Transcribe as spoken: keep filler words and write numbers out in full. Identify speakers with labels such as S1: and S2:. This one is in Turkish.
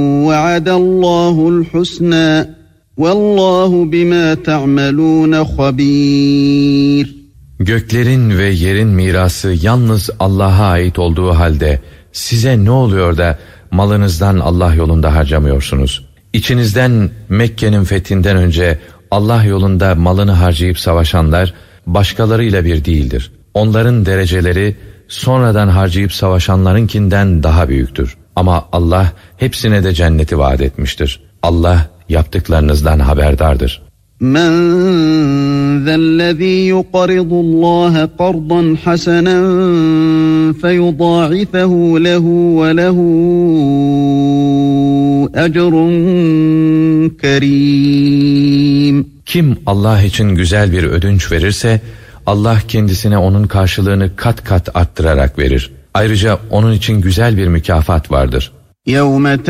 S1: وَعَدَ اللّٰهُ الْحُسْنَى وَاللّٰهُ بِمَا تَعْمَلُونَ خَب۪يرٌ.
S2: Göklerin ve yerin mirası yalnız Allah'a ait olduğu halde size ne oluyor da malınızdan Allah yolunda harcamıyorsunuz? İçinizden Mekke'nin fethinden önce Allah yolunda malını harcayıp savaşanlar başkalarıyla bir değildir. Onların dereceleri sonradan harcayıp savaşanlarınkinden daha büyüktür. Ama Allah hepsine de cenneti vaat etmiştir. Allah yaptıklarınızdan haberdardır.
S1: مَنْ ذَا الَّذ۪ي يُقَرِضُ اللّٰهَ قَرْضًا حَسَنًا فَيُضَاعِفَهُ لَهُ وَلَهُ اَجْرٌ كَرِيمٌ.
S2: Kim Allah için güzel bir ödünç verirse, Allah kendisine onun karşılığını kat kat arttırarak verir. Ayrıca onun için güzel bir mükafat vardır.
S1: يَوْمَ